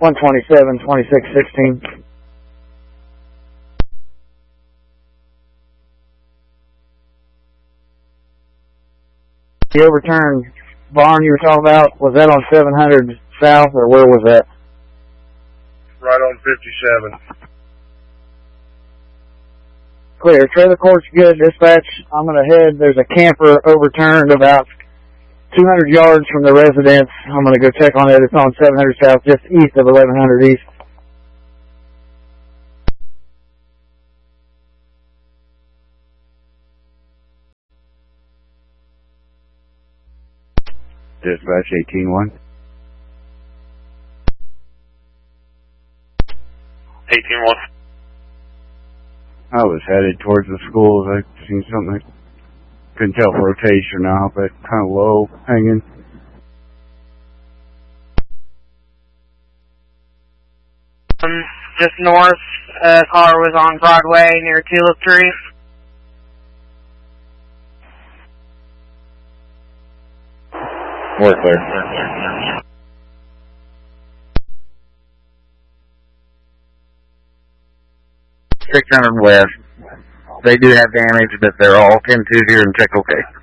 127, 2616. The overturned barn you were talking about, was that on 700 South, or where was that? Right on 57. Clear. Trailer court's good. Dispatch, I'm going to head. There's a camper overturned about 200 yards from the residence. I'm going to go check on it. It's on 700 South, just east of 1100 East. Dispatch 18-1. 18-1. I was headed towards the schools. I seen something. Couldn't tell if rotation or not, but kind of low, hanging. Just north, car was on Broadway near Tulip Tree. We're clear. 600 west. They do have damage, but they're all 10-2 here and check okay.